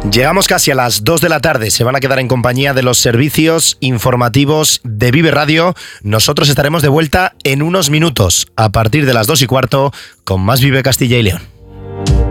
Llegamos casi a las 2 de la tarde. Se van a quedar en compañía de los servicios informativos de Vive Radio. Nosotros estaremos de vuelta en unos minutos, a partir de las 2:15, con más Vive Castilla y León.